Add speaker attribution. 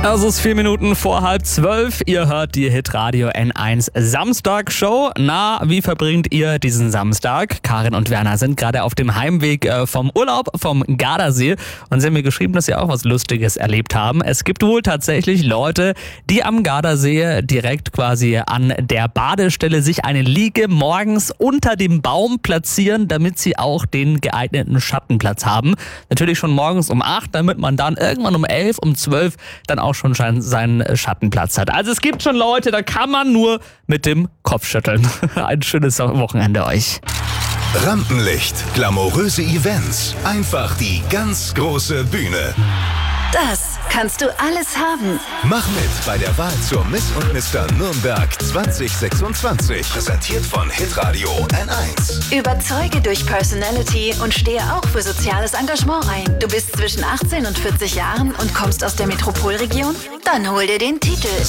Speaker 1: Es ist 4 Minuten vor 11:30. Ihr hört die Hitradio N1 Samstag-Show. Na, wie verbringt ihr diesen Samstag? Karin und Werner sind gerade auf dem Heimweg vom Urlaub vom Gardasee und sie haben mir geschrieben, dass sie auch was Lustiges erlebt haben. Es gibt wohl tatsächlich Leute, die am Gardasee direkt quasi an der Badestelle sich eine Liege morgens unter dem Baum platzieren, damit sie auch den geeigneten Schattenplatz haben. Natürlich schon morgens um 8, damit man dann irgendwann um 11, um 12 dann auch schon seinen Schattenplatz hat. Also es gibt schon Leute, da kann man nur mit dem Kopf schütteln. Ein schönes Wochenende euch.
Speaker 2: Rampenlicht, glamouröse Events, einfach die ganz große Bühne.
Speaker 3: Das kannst du alles haben.
Speaker 2: Mach mit bei der Wahl zur Miss und Mr. Nürnberg 2026. Präsentiert von Hitradio N1.
Speaker 3: Überzeuge durch Personality und stehe auch für soziales Engagement ein. Du bist zwischen 18 und 40 Jahren und kommst aus der Metropolregion? Dann hol dir den Titel.